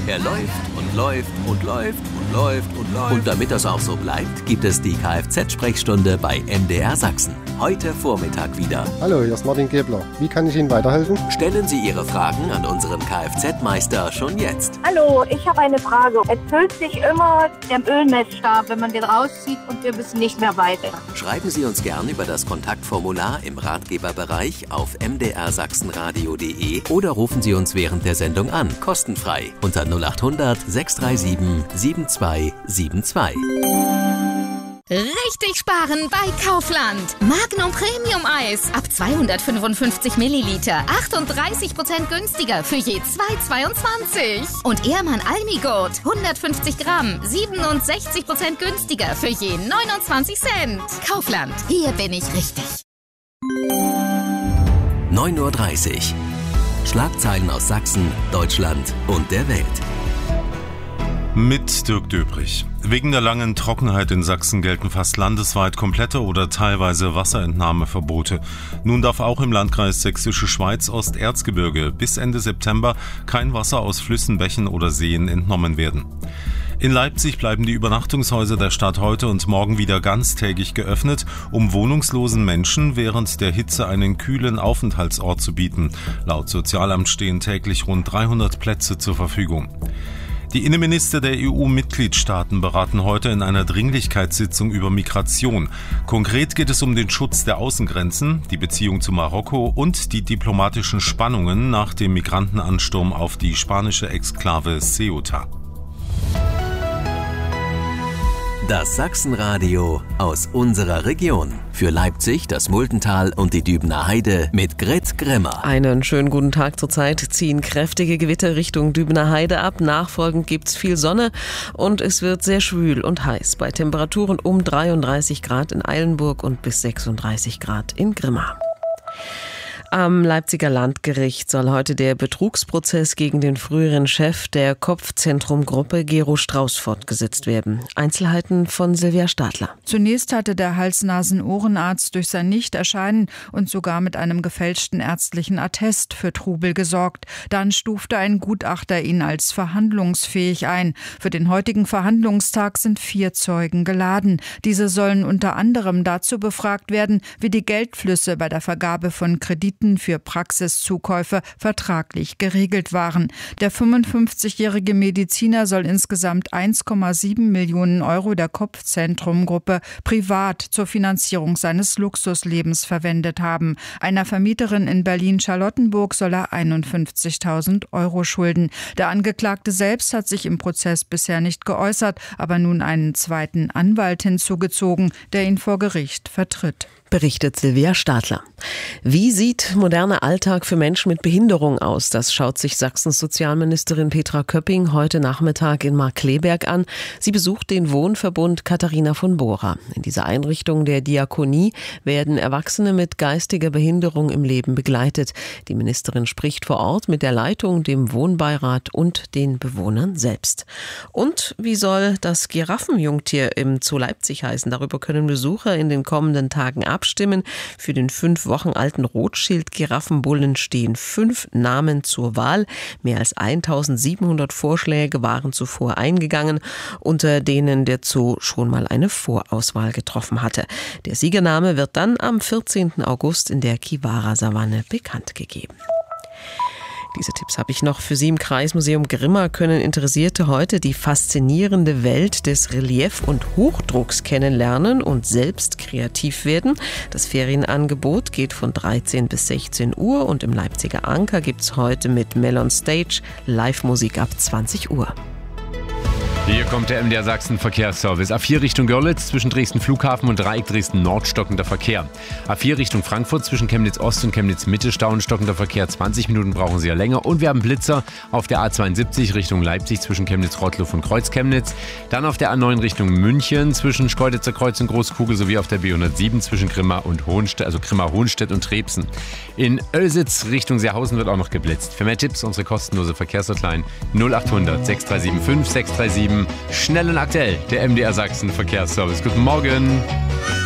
Er läuft und läuft und läuft und läuft und läuft. Und damit das auch so bleibt, gibt es die Kfz-Sprechstunde bei MDR Sachsen. Heute Vormittag wieder. Hallo, hier ist Martin Gebler. Wie kann ich Ihnen weiterhelfen? Stellen Sie Ihre Fragen an unseren Kfz-Meister schon jetzt. Hallo, ich habe eine Frage. Es füllt sich immer der Ölmessstab, wenn man den rauszieht und wir wissen nicht mehr weiter. Schreiben Sie uns gern über das Kontaktformular im Ratgeberbereich auf mdrsachsenradio.de oder rufen Sie uns während der Sendung an, kostenfrei, unter 0800 637 7272. Richtig sparen bei Kaufland. Magnum Premium Eis ab 255 Milliliter. 38% günstiger für je 2,22. Und Ehrmann Almigurt 150 Gramm. 67% günstiger für je 29 Cent. Kaufland, hier bin ich richtig. 9:30 Uhr. Schlagzeilen aus Sachsen, Deutschland und der Welt. Mit Dirk Döbrich. Wegen der langen Trockenheit in Sachsen gelten fast landesweit komplette oder teilweise Wasserentnahmeverbote. Nun darf auch im Landkreis Sächsische Schweiz Osterzgebirge bis Ende September kein Wasser aus Flüssen, Bächen oder Seen entnommen werden. In Leipzig bleiben die Übernachtungshäuser der Stadt heute und morgen wieder ganztägig geöffnet, um wohnungslosen Menschen während der Hitze einen kühlen Aufenthaltsort zu bieten. Laut Sozialamt stehen täglich rund 300 Plätze zur Verfügung. Die Innenminister der EU-Mitgliedstaaten beraten heute in einer Dringlichkeitssitzung über Migration. Konkret geht es um den Schutz der Außengrenzen, die Beziehung zu Marokko und die diplomatischen Spannungen nach dem Migrantenansturm auf die spanische Exklave Ceuta. Das Sachsenradio aus unserer Region. Für Leipzig, das Muldental und die Dübener Heide mit Grit Grimmer. Einen schönen guten Tag. Zurzeit ziehen kräftige Gewitter Richtung Dübener Heide ab. Nachfolgend gibt's viel Sonne und es wird sehr schwül und heiß. Bei Temperaturen um 33 Grad in Eilenburg und bis 36 Grad in Grimma. Am Leipziger Landgericht soll heute der Betrugsprozess gegen den früheren Chef der Kopfzentrum-Gruppe Gero Strauß fortgesetzt werden. Einzelheiten von Silvia Stadler. Zunächst hatte der Hals-Nasen-Ohrenarzt durch sein Nichterscheinen und sogar mit einem gefälschten ärztlichen Attest für Trubel gesorgt. Dann stufte ein Gutachter ihn als verhandlungsfähig ein. Für den heutigen Verhandlungstag sind 4 Zeugen geladen. Diese sollen unter anderem dazu befragt werden, wie die Geldflüsse bei der Vergabe von Krediten für Praxiszukäufe vertraglich geregelt waren. Der 55-jährige Mediziner soll insgesamt 1,7 Millionen Euro der Kopfzentrum-Gruppe privat zur Finanzierung seines Luxuslebens verwendet haben. Einer Vermieterin in Berlin-Charlottenburg soll er 51.000 Euro schulden. Der Angeklagte selbst hat sich im Prozess bisher nicht geäußert, aber nun einen zweiten Anwalt hinzugezogen, der ihn vor Gericht vertritt. Berichtet Silvia Stadler. Wie sieht moderner Alltag für Menschen mit Behinderung aus? Das schaut sich Sachsens Sozialministerin Petra Köpping heute Nachmittag in Markkleeberg an. Sie besucht den Wohnverbund Katharina von Bora. In dieser Einrichtung der Diakonie werden Erwachsene mit geistiger Behinderung im Leben begleitet. Die Ministerin spricht vor Ort mit der Leitung, dem Wohnbeirat und den Bewohnern selbst. Und wie soll das Giraffenjungtier im Zoo Leipzig heißen? Darüber können Besucher in den kommenden Tagen abstimmen. Für den 5 Wochen alten Rothschild-Giraffenbullen stehen 5 Namen zur Wahl. Mehr als 1700 Vorschläge waren zuvor eingegangen, unter denen der Zoo schon mal eine Vorauswahl getroffen hatte. Der Siegername wird dann am 14. August in der Kiwara-Savanne bekannt gegeben. Diese Tipps habe ich noch für Sie. Im Kreismuseum Grimma können Interessierte heute die faszinierende Welt des Relief- und Hochdrucks kennenlernen und selbst kreativ werden. Das Ferienangebot geht von 13 bis 16 Uhr und im Leipziger Anker gibt es heute mit Melon Stage Live-Musik ab 20 Uhr. Hier kommt der MDR Sachsen Verkehrsservice. A4 Richtung Görlitz zwischen Dresden Flughafen und Dreieck Dresden Nord stockender Verkehr. A4 Richtung Frankfurt zwischen Chemnitz Ost und Chemnitz Mitte stockender Verkehr. 20 Minuten brauchen Sie ja länger. Und wir haben Blitzer auf der A72 Richtung Leipzig zwischen Chemnitz-Rottluff und Kreuz-Chemnitz. Dann auf der A9 Richtung München zwischen Schkeuditzer Kreuz und Großkugel sowie auf der B107 zwischen Grimma und Hohenstedt, also Grimma-Hohenstedt und Trebsen. In Oelsitz Richtung Seehausen wird auch noch geblitzt. Für mehr Tipps unsere kostenlose Verkehrshotline 0800 6375 637. Schnell und aktuell, der MDR Sachsen Verkehrsservice. Guten Morgen.